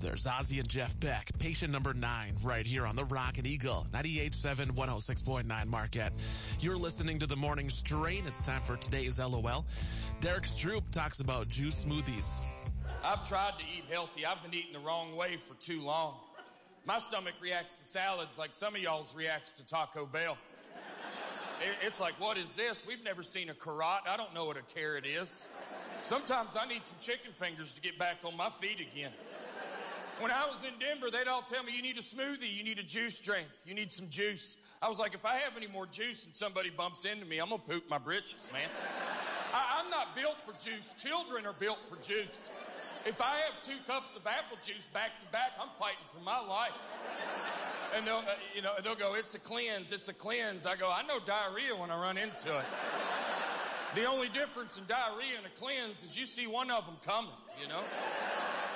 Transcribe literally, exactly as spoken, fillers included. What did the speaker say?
There's Ozzy and Jeff Beck, patient number nine, right here on the Rockin' Eagle, ninety-eight point seven, one oh six point nine Marquette. You're listening to the Morning Strain. It's time for today's L O L. Derek Stroop talks about juice smoothies. I've tried to eat healthy. I've been eating the wrong way for too long. My stomach reacts to salads like some of y'all's reacts to Taco Bell. It's like, what is this? We've never seen a carrot. I don't know what a carrot is. Sometimes I need some chicken fingers to get back on my feet again. When I was in Denver, they'd all tell me, you need a smoothie, you need a juice drink, you need some juice. I was like, if I have any more juice and somebody bumps into me, I'm going to poop my britches, man. I, I'm not built for juice. Children are built for juice. If I have two cups of apple juice back to back, I'm fighting for my life. And they'll, uh, you know, they'll go, it's a cleanse, it's a cleanse. I go, I know diarrhea when I run into it. The only difference in diarrhea and a cleanse is you see one of them coming, you know?